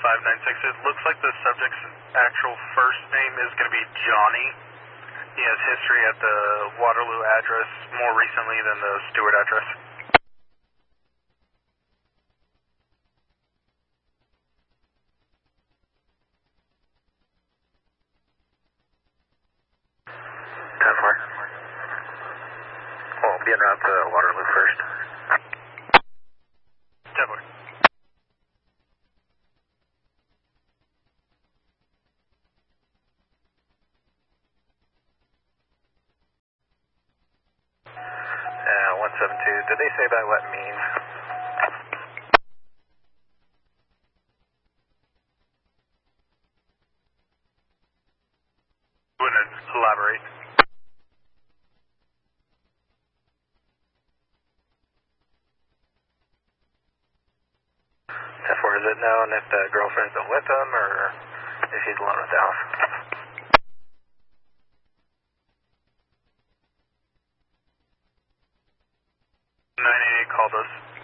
596. It looks like the subject's actual first name is going to be Johnny. He has history at the Waterloo address more recently than the Stewart address. Well, be en route to Waterloo first. 10-4. Yeah, 172. Did they say by what means? Wouldn't elaborate. Is it known if the girlfriend's been with him or if he's alone at the house? 988 called us.